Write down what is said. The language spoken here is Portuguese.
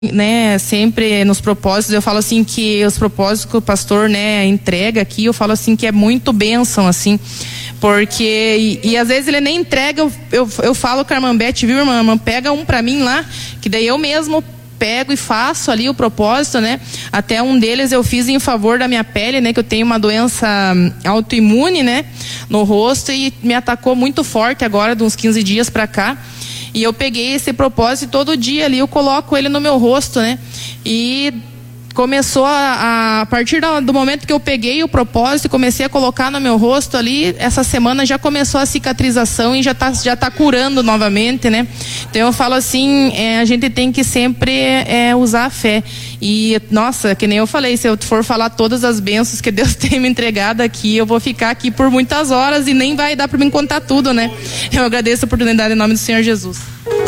né, sempre nos propósitos, eu falo assim que os propósitos que o pastor, né, entrega aqui, eu falo assim que é muito bênção, assim, porque, e às vezes ele nem entrega, eu falo com a irmã Beth, viu, irmã, pega um pra mim lá, que daí eu mesmo pego e faço ali o propósito, né? Até um deles eu fiz em favor da minha pele, né? Que eu tenho uma doença autoimune, né? No rosto, e me atacou muito forte agora, de uns 15 dias pra cá. E eu peguei esse propósito e todo dia ali eu coloco ele no meu rosto, né? E começou a partir do momento que eu peguei o propósito e comecei a colocar no meu rosto ali, essa semana já começou a cicatrização e já tá curando novamente, né? Então eu falo assim, a gente tem que sempre usar a fé. E, nossa, que nem eu falei, se eu for falar todas as bênçãos que Deus tem me entregado aqui, eu vou ficar aqui por muitas horas e nem vai dar para me contar tudo, né? Eu agradeço a oportunidade em nome do Senhor Jesus.